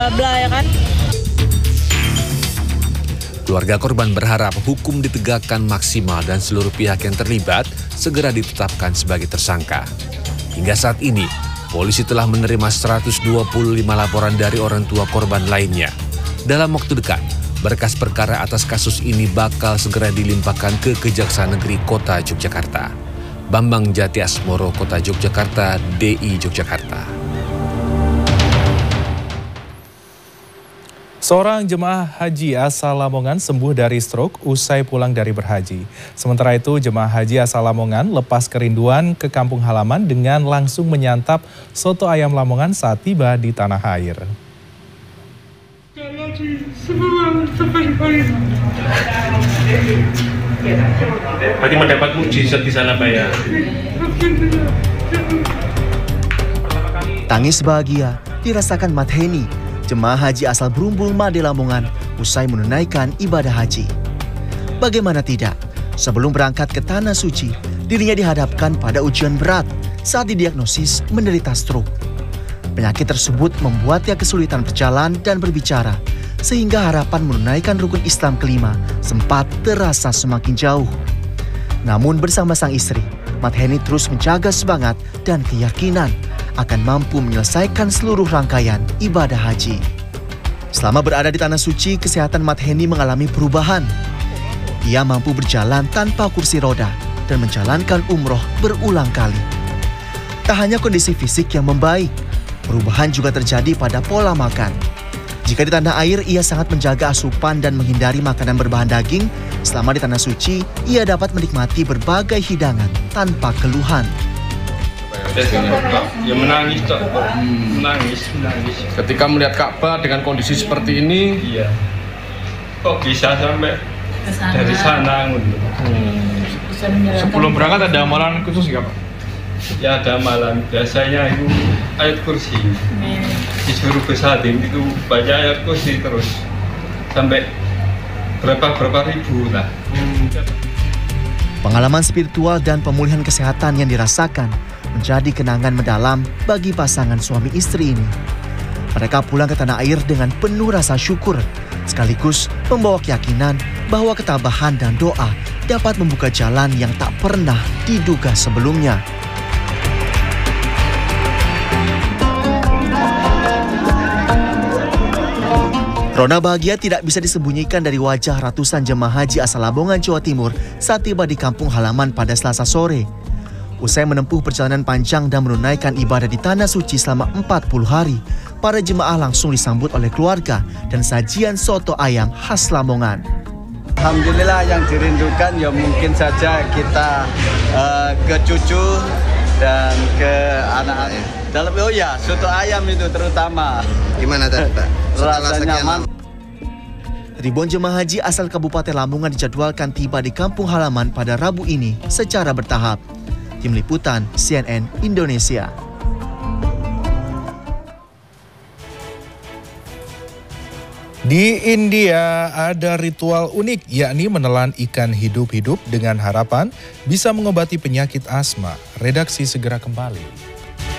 bla ya kan. Keluarga korban berharap hukum ditegakkan maksimal dan seluruh pihak yang terlibat segera ditetapkan sebagai tersangka. Hingga saat ini, polisi telah menerima 125 laporan dari orang tua korban lainnya. Dalam waktu dekat, berkas perkara atas kasus ini bakal segera dilimpahkan ke Kejaksaan Negeri Kota Yogyakarta. Bambang Jati Asmoro, Kota Yogyakarta, DI Yogyakarta. Seorang jemaah haji asal Lamongan sembuh dari stroke usai pulang dari berhaji. Sementara itu, jemaah haji asal Lamongan lepas kerinduan ke kampung halaman dengan langsung menyantap soto ayam Lamongan saat tiba di tanah air. Berarti mendapat mukjizat di sana, Pak ya? Tangis bahagia dirasakan Mat Heni, jemaah haji asal Brumbul Made Lamongan, usai menunaikan ibadah haji. Bagaimana tidak, sebelum berangkat ke Tanah Suci, dirinya dihadapkan pada ujian berat saat didiagnosis menderita stroke. Penyakit tersebut membuatnya kesulitan berjalan dan berbicara, sehingga harapan menunaikan rukun Islam kelima sempat terasa semakin jauh. Namun bersama sang istri, Mat Heni terus menjaga semangat dan keyakinan akan mampu menyelesaikan seluruh rangkaian ibadah haji. Selama berada di Tanah Suci, kesehatan Mat Heni mengalami perubahan. Ia mampu berjalan tanpa kursi roda dan menjalankan umroh berulang kali. Tak hanya kondisi fisik yang membaik, perubahan juga terjadi pada pola makan. Jika di tanah air, ia sangat menjaga asupan dan menghindari makanan berbahan daging. Selama di Tanah Suci, ia dapat menikmati berbagai hidangan tanpa keluhan. Ya menangis, Cok. Menangis. Ketika melihat Ka'bah dengan kondisi seperti ini, Iya. Kok bisa sampai dari sana? sebelum berangkat ada amalan khusus nggak, Pak? Ya ada amalan. Biasanya itu ayat kursi. Disuruh besatin itu baca ayat kursi terus sampai berapa ribu lah. Pengalaman spiritual dan pemulihan kesehatan yang dirasakan menjadi kenangan mendalam bagi pasangan suami istri ini. Mereka pulang ke tanah air dengan penuh rasa syukur, sekaligus membawa keyakinan bahwa ketabahan dan doa dapat membuka jalan yang tak pernah diduga sebelumnya. Rona bahagia tidak bisa disembunyikan dari wajah ratusan jemaah haji asal Lamongan, Jawa Timur saat tiba di kampung halaman pada Selasa sore. Usai menempuh perjalanan panjang dan menunaikan ibadah di Tanah Suci selama 40 hari, para jemaah langsung disambut oleh keluarga dan sajian soto ayam khas Lamongan. Alhamdulillah, yang dirindukan ya mungkin saja kita ke cucu dan ke anak-anak. Oh ya, soto ayam itu terutama. Gimana tadi, Pak? Rasanya mantap. Ribuan jemaah haji asal Kabupaten Lamongan dijadwalkan tiba di kampung halaman pada Rabu ini secara bertahap. Tim Liputan CNN Indonesia. Di India ada ritual unik, yakni menelan ikan hidup-hidup dengan harapan bisa mengobati penyakit asma. Redaksi segera kembali.